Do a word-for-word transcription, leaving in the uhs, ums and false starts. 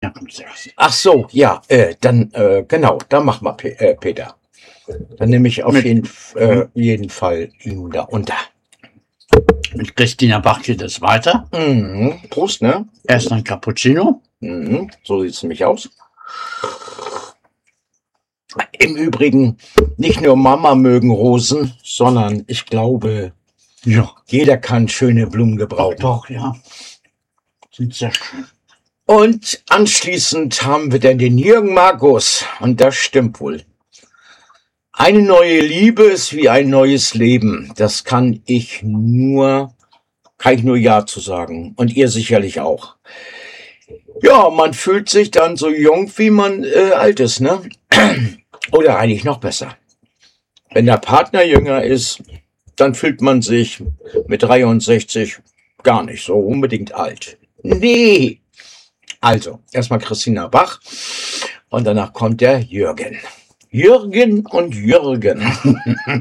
dann kommt Sebastian. Ach so, ja, äh, dann, äh, genau, dann mach mal, Pe äh, Peter. Dann nehme ich auf Mit- jeden, äh, jeden Fall ihn da unter. Mit Christina Bach geht es weiter. Mhm. Prost, ne? Erst ein Cappuccino. Mhm. So sieht's nämlich aus. Im Übrigen, nicht nur Mama mögen Rosen, sondern ich glaube, Ja, jeder kann schöne Blumen gebrauchen. doch, ja. Sind sehr schön. Und anschließend haben wir dann den Jürgen Markus. Und das stimmt wohl. Eine neue Liebe ist wie ein neues Leben. Das kann ich nur, kann ich nur Ja zu sagen. Und ihr sicherlich auch. Ja, man fühlt sich dann so jung, wie man äh, alt ist, ne? Oder eigentlich noch besser. Wenn der Partner jünger ist, dann fühlt man sich mit dreiundsechzig gar nicht so unbedingt alt. Nee. Also, erstmal Christina Bach und danach kommt der Jürgen. Jürgen und Jürgen.